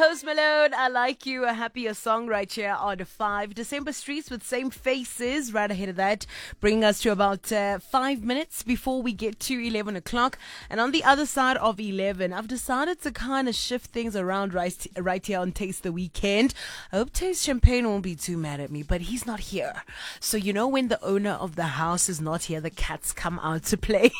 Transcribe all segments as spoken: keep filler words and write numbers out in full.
Post Malone, I Like You, a happier song right here on five. December Streets with Same Faces right ahead of that, bringing us to about uh, five minutes before we get to eleven o'clock. And on the other side of eleven, I've decided to kind of shift things around right, right here on Taste the Weekend. I hope Taste Champagne won't be too mad at me, but he's not here. So you know when the owner of the house is not here, the cats come out to play.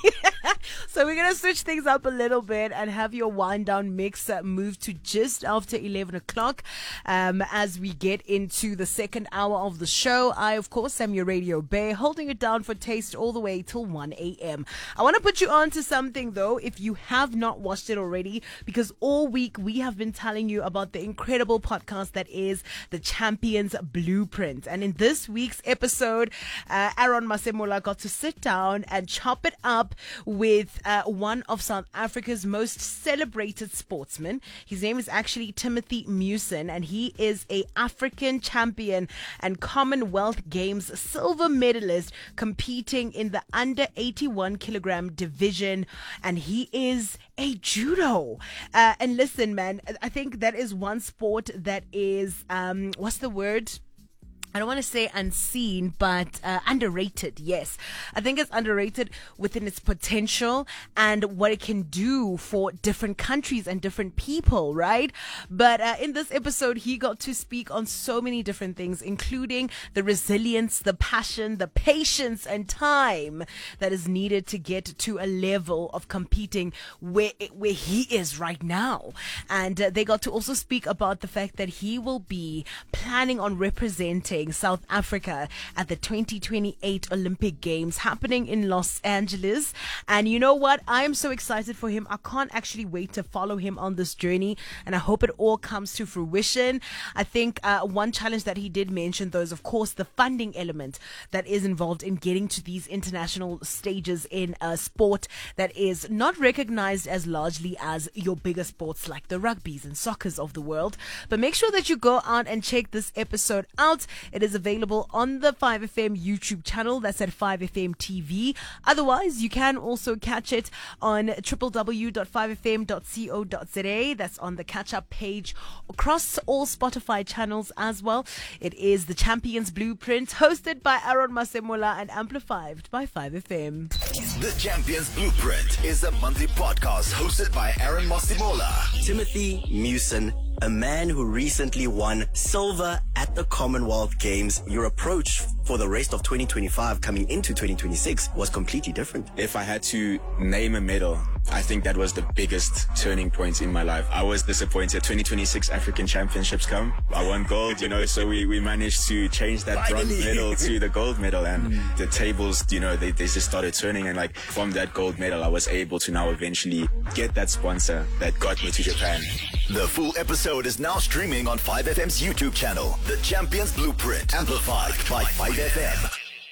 So we're going to switch things up a little bit and have your wind down mix uh, move to just after eleven o'clock um, as we get into the second hour of the show. I, of course, am your radio bae, holding it down for Taste all the way till one a.m. I want to put you on to something, though, if you have not watched it already, because all week we have been telling you about the incredible podcast that is The Champions Blueprint. And in this week's episode, uh, Aaron Masemola got to sit down and chop it up with uh, one of South Africa's most celebrated sportsmen. His name is actually Timothy Mewson, and he is a African champion and Commonwealth Games silver medalist competing in the under eighty-one kilogram division, and he is a judo. Uh, and listen, man, I think that is one sport that is, um, what's the word? I don't want to say unseen, but uh, underrated, yes. I think it's underrated within its potential and what it can do for different countries and different people, right? But uh, in this episode, he got to speak on so many different things, including the resilience, the passion, the patience, and time that is needed to get to a level of competing where, where he is right now. And uh, they got to also speak about the fact that he will be planning on representing South Africa at the twenty twenty-eight Olympic Games happening in Los Angeles. And you know what? I am so excited for him. I can't actually wait to follow him on this journey, and I hope it all comes to fruition. I think uh, one challenge that he did mention, though, is of course the funding element that is involved in getting to these international stages in a sport that is not recognized as largely as your bigger sports like the rugbies and soccers of the world. But make sure that you go out and check this episode out. It is available on the five F M YouTube channel. That's at five F M T V. Otherwise, you can also catch it on w w w dot five f m dot co dot z a. That's on the catch-up page across all Spotify channels as well. It is The Champions Blueprint, hosted by Aaron Masemola and amplified by five F M. The Champions Blueprint is a monthly podcast hosted by Aaron Masemola. Timothy Mewson, a man who recently won silver at the Commonwealth Games. Your approach for the rest of twenty twenty-five coming into twenty twenty-six was completely different. If I had to name a medal, I think that was the biggest turning point in my life. I was disappointed. twenty twenty-six African Championships come. I won gold, you know, so we, we managed to change that Finally. bronze medal to the gold medal, and mm. the tables, you know, they, they just started turning, and like from that gold medal, I was able to now eventually get that sponsor that got me to Japan. The full episode is now streaming on five F M's YouTube channel, The Champions Blueprint, amplified by five F M.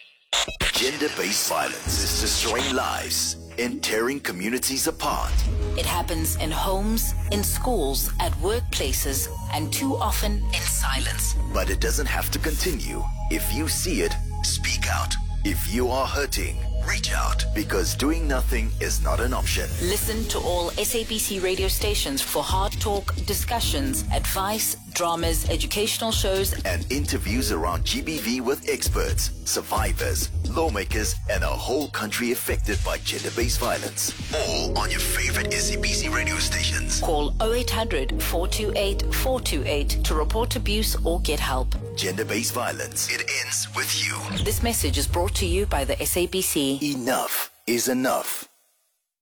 Gender-based violence is destroying lives and tearing communities apart. It happens in homes, in schools, at workplaces, and too often in silence. But it doesn't have to continue. If you see it, speak out. If you are hurting, reach out, because doing nothing is not an option. Listen to all S A B C radio stations for hard talk, discussions, advice, dramas, educational shows, and interviews around G B V with experts, survivors, lawmakers, and a whole country affected by gender-based violence. All on your favorite S A B C radio stations. Call oh eight hundred, four two eight, four two eight to report abuse or get help. Gender-based violence. It ends with you. This message is brought to you by the S A B C. Enough is enough.